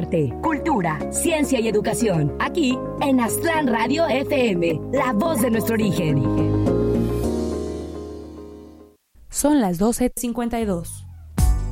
arte, cultura, ciencia y educación. Aquí en Aztlán Radio FM, la voz de nuestro origen. Son las 12:52.